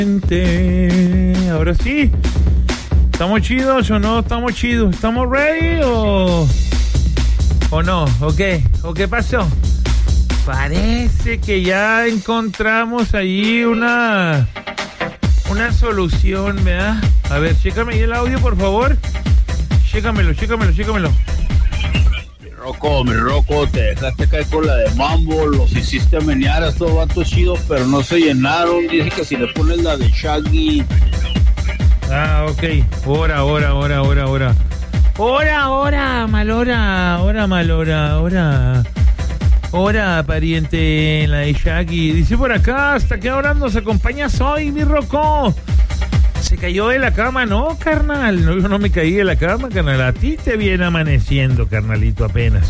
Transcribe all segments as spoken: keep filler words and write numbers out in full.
Ahora sí, ¿estamos chidos o no estamos chidos? ¿Estamos ready o, o no? ¿O qué? ¿O qué pasó? Parece que ya encontramos ahí una una solución, ¿verdad? A ver, chécame ahí el audio, por favor. Chécamelo, chécamelo, chécamelo. Mi Rocco, mi Rocco, te dejaste caer con la de Mambo, los hiciste menear a estos vatos chidos, pero no se llenaron. Dice que si le pones la de Shaggy. Ah, ok. Hora, hora, hora, hora, hora. Hora, hora, malhora, hora, malhora, hora. Hora, pariente, la de Shaggy. Dice por acá, ¿hasta qué hora nos acompañas hoy, mi Rocco? Se cayó de la cama, no, carnal. No, yo no me caí de la cama, carnal. A ti te viene amaneciendo, carnalito, apenas.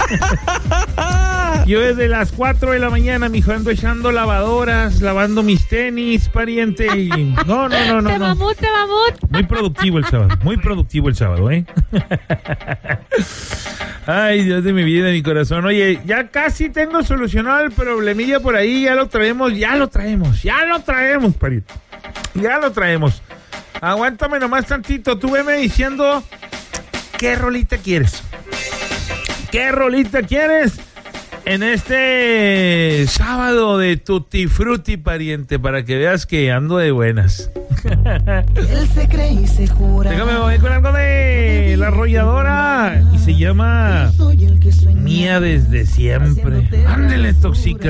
Yo desde las cuatro de la mañana, mijo, ando echando lavadoras, lavando mis tenis, pariente. Y... No, no, no, no. Te no. mamut, te mamut. Muy productivo el sábado, muy productivo el sábado, ¿eh? Ay, Dios de mi vida, de mi corazón. Oye, ya casi tengo solucionado el problemilla por ahí. Ya lo traemos, ya lo traemos, ya lo traemos, pariente. Ya lo traemos. Aguántame nomás tantito. Tú veme diciendo qué rolita quieres. ¿Qué rolita quieres en este sábado de Tutti Frutti, pariente? Para que veas que ando de buenas. Él se cree y se jura. Déjame voy con algo de La Arrolladora. Y se llama Mía desde siempre. Ándele, tóxica.